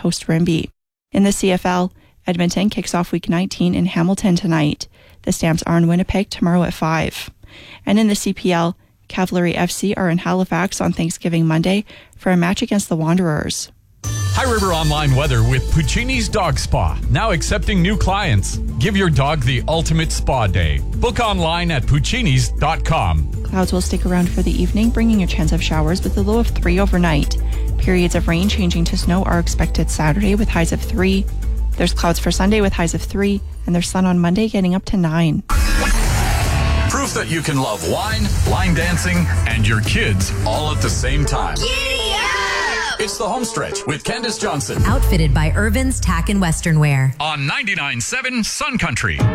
host Rimbey. In the CFL, Edmonton kicks off Week 19 in Hamilton tonight. The Stamps are in Winnipeg tomorrow at 5. And in the CPL, Cavalry FC are in Halifax on Thanksgiving Monday for a match against the Wanderers. High River Online weather with Puccini's Dog Spa, now accepting new clients. Give your dog the ultimate spa day. Book online at puccinis.com. Clouds will stick around for the evening, bringing a chance of showers with a low of 3 overnight. Periods of rain changing to snow are expected Saturday with highs of 3. There's clouds for Sunday with highs of 3, and there's sun on Monday getting up to 9. Proof that you can love wine, line dancing, and your kids all at the same time. It's the home stretch with Candace Johnson. Outfitted by Irvin's Tack and Western Wear. On 99.7 Sun Country.